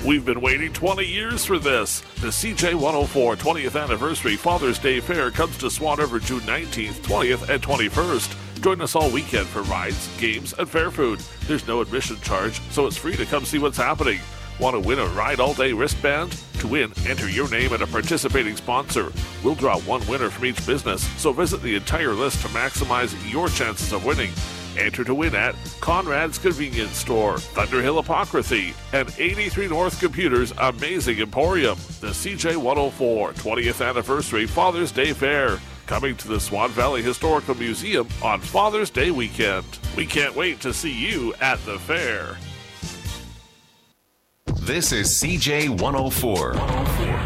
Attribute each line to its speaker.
Speaker 1: We've been waiting 20 years for this. The CJ104 20th Anniversary Father's Day Fair comes to Swan River June 19th, 20th, and 21st. Join us all weekend for rides, games, and fair food. There's no admission charge, so it's free to come see what's happening. Want to win a Ride All Day wristband? To win, enter your name and a participating sponsor. We'll draw one winner from each business, so visit the entire list to maximize your chances of winning. Enter to win at Conrad's Convenience Store, Thunderhill Apocryphy, and 83 North Computers Amazing Emporium. The CJ104 20th Anniversary Father's Day Fair, coming to the Swan Valley Historical Museum on Father's Day weekend. We can't wait to see you at the fair.
Speaker 2: This is CJ104.